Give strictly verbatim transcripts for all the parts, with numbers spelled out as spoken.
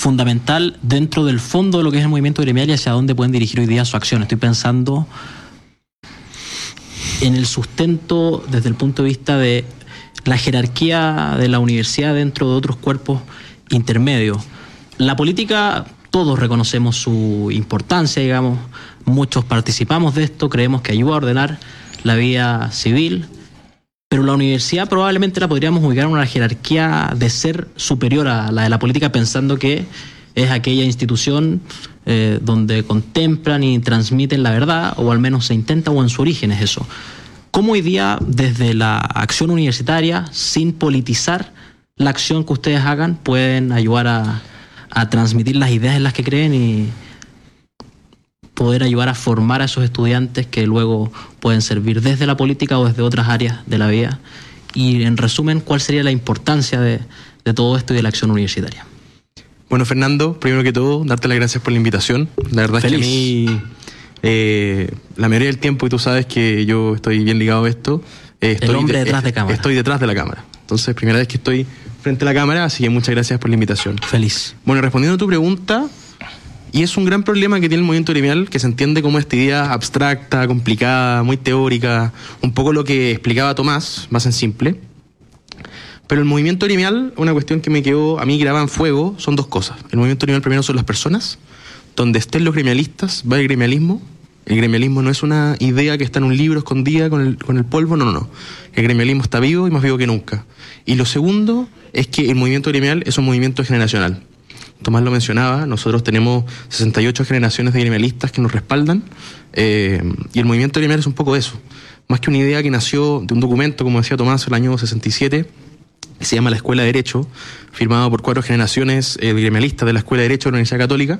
fundamental dentro del fondo de lo que es el movimiento gremial y hacia dónde pueden dirigir hoy día su acción. Estoy pensando en el sustento desde el punto de vista de la jerarquía de la universidad dentro de otros cuerpos intermedios. La política, todos reconocemos su importancia, digamos, muchos participamos de esto, creemos que ayuda a ordenar la vida civil, pero la universidad probablemente la podríamos ubicar en una jerarquía de ser superior a la de la política, pensando que es aquella institución eh, donde contemplan y transmiten la verdad, o al menos se intenta, o en su origen es eso. ¿Cómo hoy día, desde la acción universitaria, sin politizar la acción que ustedes hagan, pueden ayudar a, a transmitir las ideas en las que creen y poder ayudar a formar a esos estudiantes que luego pueden servir desde la política o desde otras áreas de la vida? Y en resumen, ¿cuál sería la importancia de, de todo esto y de la acción universitaria? Bueno, Fernando, primero que todo, darte las gracias por la invitación. La verdad Feliz. es que a mí, eh, la mayoría del tiempo, y tú sabes que yo estoy bien ligado a esto, eh, estoy el hombre de, detrás de cámara. Estoy detrás de la cámara. Entonces, primera vez que estoy frente a la cámara, así que muchas gracias por la invitación. Feliz. Bueno, respondiendo a tu pregunta, y es un gran problema que tiene el movimiento gremial, que se entiende como esta idea abstracta, complicada, muy teórica, un poco lo que explicaba Tomás, más en simple. Pero el movimiento gremial, una cuestión que me quedó a mí grabada en fuego, son dos cosas. El movimiento gremial primero son las personas, donde estén los gremialistas, va el gremialismo. El gremialismo no es una idea que está en un libro escondida con el, con el polvo, no, no, no. El gremialismo está vivo y más vivo que nunca. Y lo segundo es que el movimiento gremial es un movimiento generacional. Tomás lo mencionaba, nosotros tenemos sesenta y ocho generaciones de gremialistas que nos respaldan, eh, y el movimiento gremial es un poco eso. Más que una idea que nació de un documento, como decía Tomás, el año sesenta y siete, que se llama la Escuela de Derecho, firmado por cuatro generaciones eh, de gremialistas de la Escuela de Derecho de la Universidad Católica.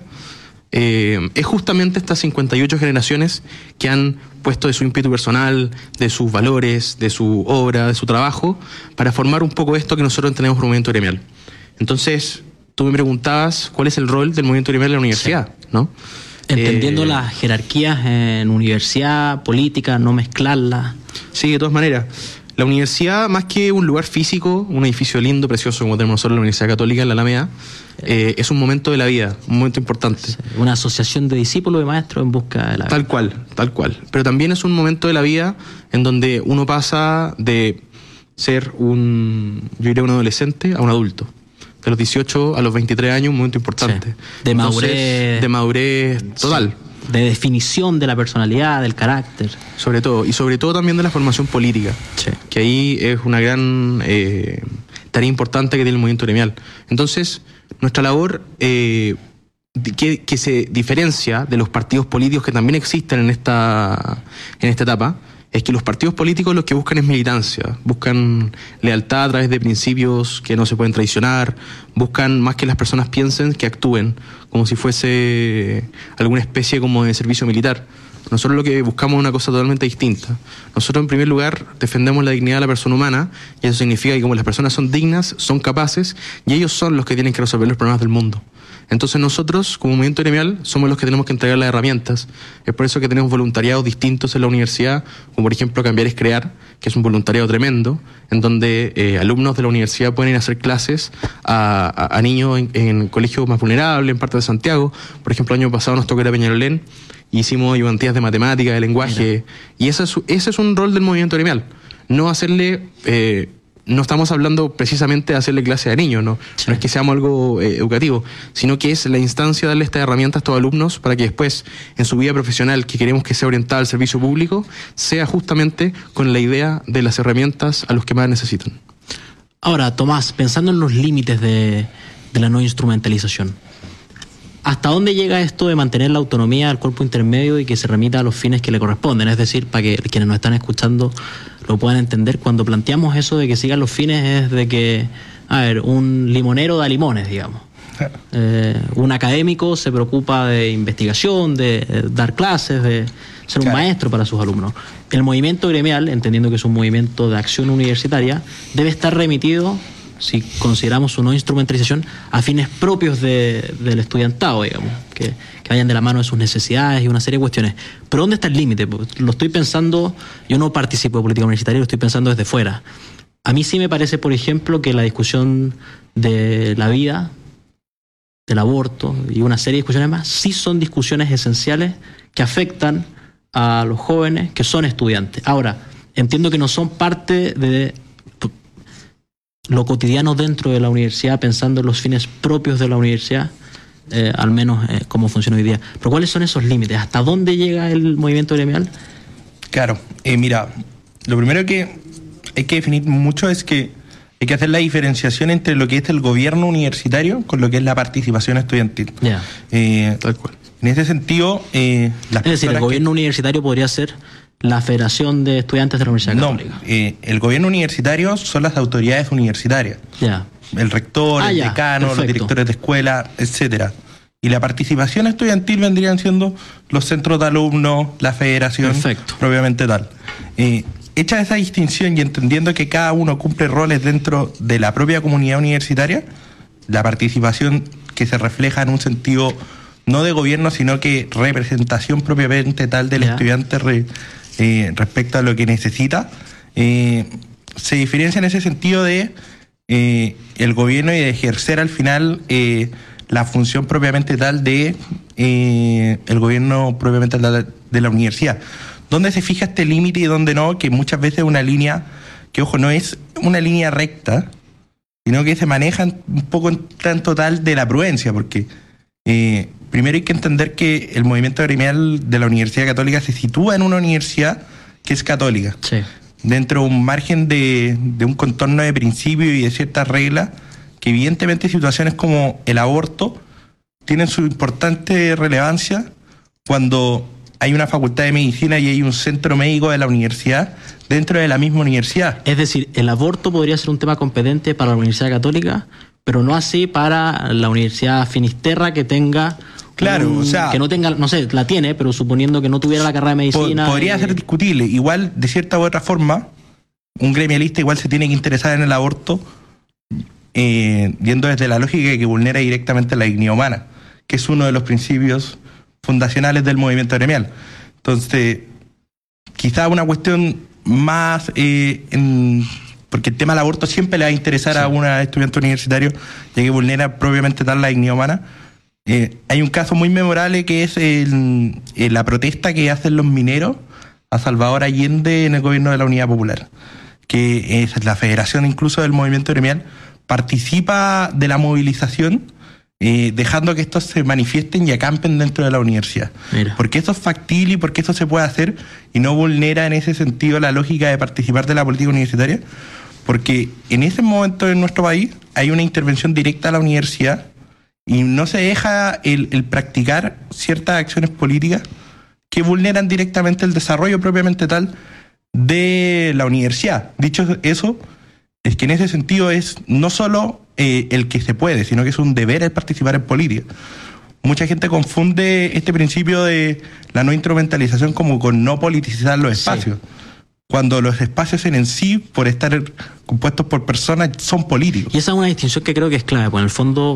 Eh, es justamente estas cincuenta y ocho generaciones que han puesto de su ímpetu personal, de sus valores, de su obra, de su trabajo, para formar un poco esto que nosotros tenemos por movimiento gremial. Entonces, tú me preguntabas cuál es el rol del movimiento gremial en la universidad, sí. ¿no? Entendiendo eh, las jerarquías en universidad, política, no mezclarlas. Sí, de todas maneras. La universidad, más que un lugar físico, un edificio lindo, precioso, como tenemos nosotros en la Universidad Católica, en la Alameda, eh, es un momento de la vida, un momento importante. Sí, una asociación de discípulos y maestros en busca de la vida. Tal cual, tal cual. Pero también es un momento de la vida en donde uno pasa de ser un, yo diría un adolescente, a un adulto. De los dieciocho a los veintitrés años, un momento importante. Sí. De madurez. Entonces, de madurez total. Sí. De definición de la personalidad, del carácter. Sobre todo, y sobre todo también de la formación política. Sí. Que ahí es una gran eh, tarea importante que tiene el movimiento gremial. Entonces, nuestra labor, eh, que, que se diferencia de los partidos políticos que también existen en esta, en esta etapa, es que los partidos políticos lo que buscan es militancia, buscan lealtad a través de principios que no se pueden traicionar, buscan más que las personas piensen, que actúen, como si fuese alguna especie como de servicio militar. Nosotros lo que buscamos es una cosa totalmente distinta. Nosotros, en primer lugar, defendemos la dignidad de la persona humana, y eso significa que como las personas son dignas, son capaces, y ellos son los que tienen que resolver los problemas del mundo. Entonces nosotros, como movimiento gremial, somos los que tenemos que entregar las herramientas. Es por eso que tenemos voluntariados distintos en la universidad, como por ejemplo Cambiar es Crear, que es un voluntariado tremendo, en donde eh, alumnos de la universidad pueden ir a hacer clases a, a, a niños en, en colegios más vulnerables, en parte de Santiago. Por ejemplo, el año pasado nos tocó ir a Peñalolén, y hicimos ayudantías de matemática, de lenguaje, Mira. y ese es, ese es un rol del movimiento gremial. No hacerle... Eh, no estamos hablando precisamente de hacerle clase a niños, no, sí. no es que seamos algo eh, educativo, sino que es la instancia de darle estas herramientas a estos alumnos para que después, en su vida profesional, que queremos que sea orientada al servicio público, sea justamente con la idea de las herramientas a los que más necesitan. Ahora, Tomás, pensando en los límites de, de la no instrumentalización, ¿hasta dónde llega esto de mantener la autonomía del cuerpo intermedio y que se remita a los fines que le corresponden? Es decir, para que quienes nos están escuchando lo puedan entender, cuando planteamos eso de que sigan los fines es de que, a ver, un limonero da limones, digamos. Eh, un académico se preocupa de investigación, de, de dar clases, de ser un claro. maestro para sus alumnos. El movimiento gremial, entendiendo que es un movimiento de acción universitaria, debe estar remitido, si consideramos su no instrumentalización, a fines propios de, del estudiantado, digamos, que, que vayan de la mano de sus necesidades y una serie de cuestiones. Pero ¿dónde está el límite? Lo estoy pensando, yo no participo de política universitaria, lo estoy pensando desde fuera. A mí sí me parece, por ejemplo, que la discusión de la vida, del aborto y una serie de discusiones más, sí son discusiones esenciales que afectan a los jóvenes que son estudiantes. Ahora, entiendo que no son parte de lo cotidiano dentro de la universidad, pensando en los fines propios de la universidad, eh, al menos eh, cómo funciona hoy día. Pero ¿cuáles son esos límites? ¿Hasta dónde llega el movimiento gremial? Claro, eh, mira, lo primero que hay que definir mucho es que hay que hacer la diferenciación entre lo que es el gobierno universitario con lo que es la participación estudiantil. Yeah. Eh, Tal cual. En ese sentido, eh, las es decir, el gobierno que... universitario podría ser la Federación de Estudiantes de la Universidad no, Católica. Eh, el gobierno universitario son las autoridades universitarias. Yeah. El rector, ah, el ya, decano, perfecto. Los directores de escuela, etcétera. Y la participación estudiantil vendrían siendo los centros de alumnos, la federación, perfecto. Propiamente tal. Eh, hecha esa distinción y entendiendo que cada uno cumple roles dentro de la propia comunidad universitaria, la participación que se refleja en un sentido no de gobierno, sino que representación propiamente tal del yeah. estudiante re, eh, respecto a lo que necesita, eh, se diferencia en ese sentido de eh, el gobierno y de ejercer al final eh, la función propiamente tal de eh, el gobierno propiamente tal de la universidad. ¿Dónde se fija este límite y dónde no? Que muchas veces es una línea que, ojo, no es una línea recta, sino que se maneja un poco en tanto tal de la prudencia, porque eh, primero hay que entender que el movimiento gremial de la Universidad Católica se sitúa en una universidad que es católica, sí. dentro de un margen de, de un contorno de principios y de ciertas reglas, que evidentemente situaciones como el aborto tienen su importante relevancia cuando hay una facultad de medicina y hay un centro médico de la universidad dentro de la misma universidad. Es decir, el aborto podría ser un tema competente para la Universidad Católica, pero no así para la Universidad Finisterra, que tenga... Claro, un, o sea... Que no tenga, no sé, la tiene, pero suponiendo que no tuviera la carrera de medicina... Podría y... ser discutible. Igual, de cierta u otra forma, un gremialista igual se tiene que interesar en el aborto, eh, yendo desde la lógica que vulnera directamente la dignidad humana, que es uno de los principios fundacionales del movimiento gremial. Entonces, quizá una cuestión más... Eh, en, porque el tema del aborto siempre le va a interesar sí. a una estudiante universitario, ya que vulnera propiamente tal la dignidad humana. Eh, hay un caso muy memorable que es el, el, la protesta que hacen los mineros a Salvador Allende en el gobierno de la Unidad Popular, que es la federación incluso del movimiento gremial, participa de la movilización, eh, dejando que estos se manifiesten y acampen dentro de la universidad. Mira. Porque eso es factible y porque eso se puede hacer y no vulnera en ese sentido la lógica de participar de la política universitaria, porque en ese momento en nuestro país hay una intervención directa a la universidad y no se deja el, el practicar ciertas acciones políticas que vulneran directamente el desarrollo propiamente tal de la universidad. Dicho eso, es que en ese sentido es no solo eh, el que se puede, sino que es un deber el participar en política. Mucha gente confunde este principio de la no instrumentalización como con no politizar los espacios. Sí. Cuando los espacios en sí, por estar compuestos por personas, son políticos. Y esa es una distinción que creo que es clave, porque en el fondo,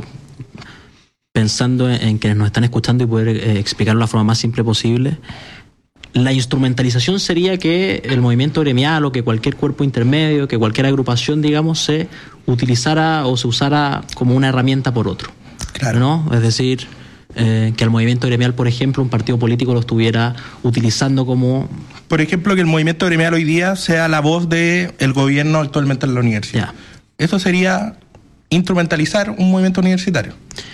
pensando en, en quienes nos están escuchando y poder eh, explicarlo de la forma más simple posible, la instrumentalización sería que el movimiento gremial o que cualquier cuerpo intermedio, que cualquier agrupación, digamos, se utilizara o se usara como una herramienta por otro. Claro. ¿No? Es decir, eh, que el movimiento gremial, por ejemplo, un partido político lo estuviera utilizando como... Por ejemplo, que el movimiento gremial hoy día sea la voz del gobierno actualmente en la universidad. Yeah. Eso sería instrumentalizar un movimiento universitario.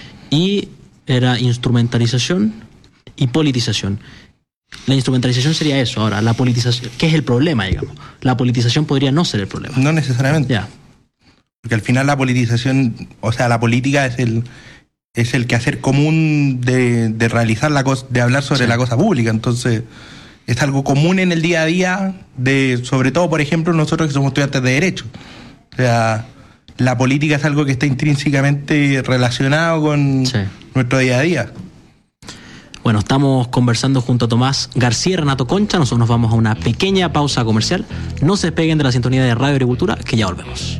Y era instrumentalización y politización. La instrumentalización sería eso. Ahora, la politización, ¿qué es el problema, digamos? La politización podría no ser el problema. No necesariamente. Yeah. Porque al final la politización, o sea, la política es el es el quehacer común de, de realizar la cosa, de hablar sobre sí. la cosa pública. Entonces, es algo común en el día a día, de, sobre todo, por ejemplo, nosotros que somos estudiantes de Derecho. O sea, la política es algo que está intrínsecamente relacionado con sí. nuestro día a día. Bueno, estamos conversando junto a Tomás García y Renato Concha. Nosotros nos vamos a una pequeña pausa comercial. No se despeguen de la sintonía de Radio Agricultura, que ya volvemos.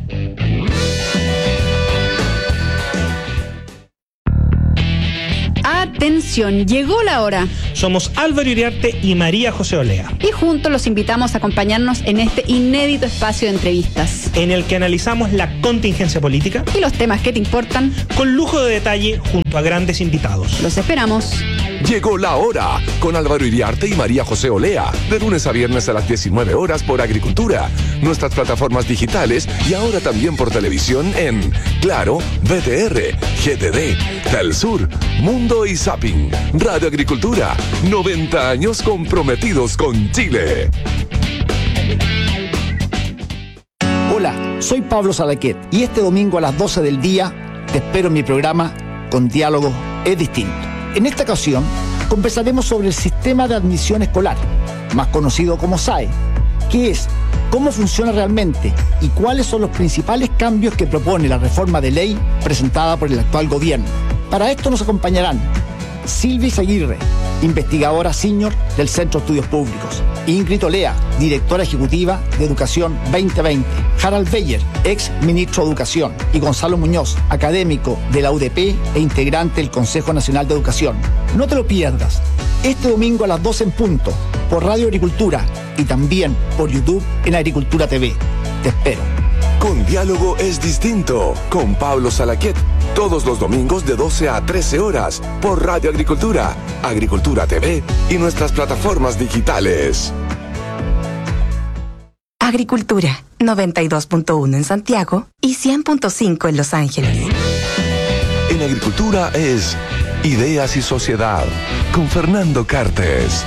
Atención, llegó la hora. Somos Álvaro Iriarte y María José Olea. Y juntos los invitamos a acompañarnos en este inédito espacio de entrevistas, en el que analizamos la contingencia política y los temas que te importan, con lujo de detalle junto a grandes invitados. Los esperamos. Llegó la hora con Álvaro Iriarte y María José Olea, de lunes a viernes a las diecinueve horas por Agricultura, nuestras plataformas digitales y ahora también por televisión en Claro, V T R, G T D, Telsur, Mundo y Zapping. Radio Agricultura, noventa años comprometidos con Chile. Hola, soy Pablo Salaquet y este domingo a las doce del día te espero en mi programa Con Diálogo es Distinto. En esta ocasión conversaremos sobre el sistema de admisión escolar, más conocido como S A E, qué es, cómo funciona realmente y cuáles son los principales cambios que propone la reforma de ley presentada por el actual gobierno. Para esto nos acompañarán Silvia Aguirre, investigadora senior del Centro de Estudios Públicos; Ingrid Olea, directora ejecutiva de Educación veinte veinte; Harald Beyer, ex ministro de Educación; y Gonzalo Muñoz, académico de la U D P e integrante del Consejo Nacional de Educación. No te lo pierdas, este domingo a las doce en punto, por Radio Agricultura y también por YouTube en Agricultura T V. Te espero. Con Diálogo es Distinto, con Pablo Salaquet, todos los domingos de doce a trece horas, por Radio Agricultura, Agricultura T V y nuestras plataformas digitales. Agricultura, noventa y dos punto uno en Santiago y cien punto cinco en Los Ángeles. En Agricultura es Ideas y Sociedad, con Fernando Cartes.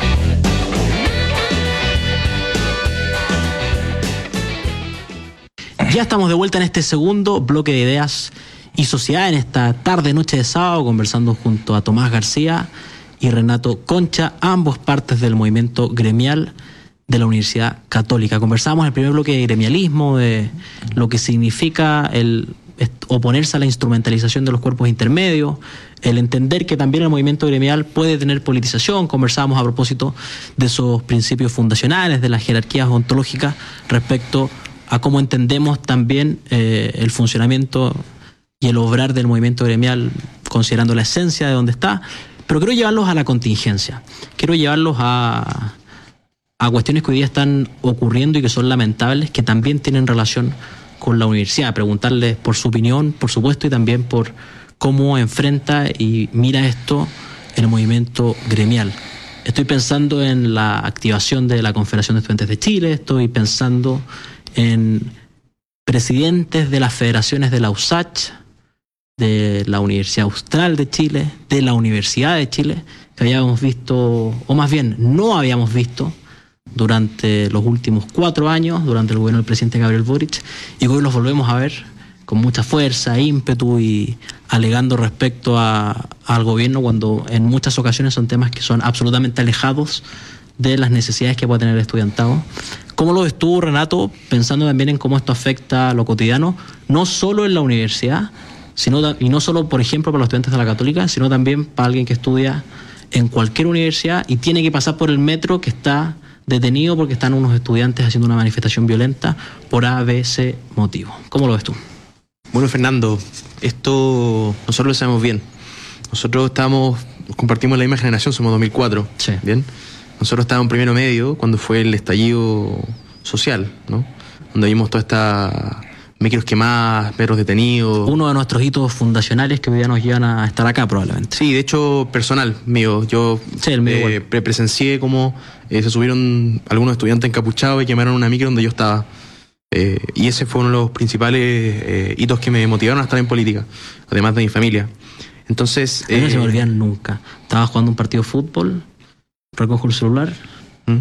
Ya estamos de vuelta en este segundo bloque de Ideas y Sociedad, en esta tarde, noche de sábado, conversando junto a Tomás García y Renato Concha, ambos partes del movimiento gremial de la Universidad Católica. Conversamos en el primer bloque de gremialismo, de lo que significa el oponerse a la instrumentalización de los cuerpos intermedios, el entender que también el movimiento gremial puede tener politización. Conversábamos a propósito de esos principios fundacionales, de las jerarquías ontológicas, respecto a cómo entendemos también eh, el funcionamiento y el obrar del movimiento gremial, considerando la esencia de donde está. Pero quiero llevarlos a la contingencia, quiero llevarlos a, a cuestiones que hoy día están ocurriendo y que son lamentables, que también tienen relación con la universidad, preguntarles por su opinión, por supuesto, y también por cómo enfrenta y mira esto el movimiento gremial. Estoy pensando en la activación de la Confederación de Estudiantes de Chile, estoy pensando en presidentes de las federaciones de la U S A C H, de la Universidad Austral de Chile, de la Universidad de Chile, que habíamos visto, o más bien no habíamos visto, durante los últimos cuatro años, durante el gobierno del presidente Gabriel Boric, y hoy los volvemos a ver con mucha fuerza, ímpetu y alegando respecto a, al gobierno, cuando en muchas ocasiones son temas que son absolutamente alejados de las necesidades que puede tener el estudiantado. ¿Cómo lo ves tú, Renato, pensando también en cómo esto afecta a lo cotidiano, no solo en la universidad, sino, y no solo, por ejemplo, para los estudiantes de la Católica, sino también para alguien que estudia en cualquier universidad y tiene que pasar por el metro, que está detenido porque están unos estudiantes haciendo una manifestación violenta por A, B, C motivo? ¿Cómo lo ves tú? Bueno, Fernando, esto nosotros lo sabemos bien. Nosotros estamos, compartimos la misma generación, somos dos mil cuatro. Sí. Bien. Nosotros estábamos en primero medio cuando fue el estallido social, ¿no? Donde vimos toda esta micros quemadas, perros detenidos. Uno de nuestros hitos fundacionales que hoy día nos llevan a estar acá, probablemente. Sí, de hecho, personal mío. Yo sí, el mío eh, pre presencié cómo eh, se subieron algunos estudiantes encapuchados y quemaron una micro donde yo estaba. Eh, y ese fue uno de los principales eh, hitos que me motivaron a estar en política, además de mi familia. Entonces... A mí no eh, se me olvidan nunca. Estaba jugando un partido de fútbol, recojo el celular, ¿Mm?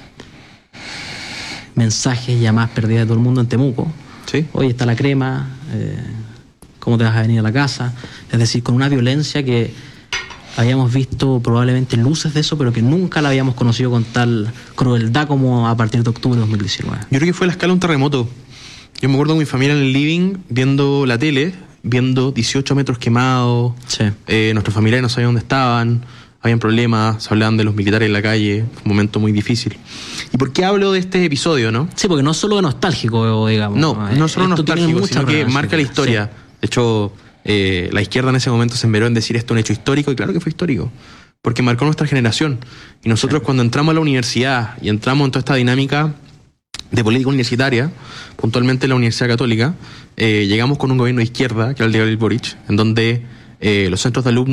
mensajes, llamadas perdidas de todo el mundo en Temuco. ¿Sí? Hoy está la crema, eh, ¿cómo te vas a venir a la casa? Es decir, con una violencia que habíamos visto probablemente luces de eso, pero que nunca la habíamos conocido con tal crueldad como a partir de octubre de dos mil diecinueve. Yo creo que fue a la escala de un terremoto. Yo me acuerdo de mi familia en el living, viendo la tele, viendo dieciocho metros quemados, sí. eh, nuestros familiares no sabían dónde estaban, habían problemas, se hablaban de los militares en la calle, fue un momento muy difícil. ¿Y por qué hablo de este episodio, no? Sí, porque no es solo nostálgico, digamos. No, no solo Esto nostálgico, sino que marca la historia. Sí. De hecho, eh, la izquierda en ese momento se enveró en decir esto es un hecho histórico, y claro que fue histórico. porque marcó nuestra generación. Y nosotros cuando entramos a la universidad y entramos en toda esta dinámica de política universitaria, puntualmente en la Universidad Católica, eh, llegamos con un gobierno de izquierda, que era el de Gabriel Boric, en donde eh, los centros de alumnos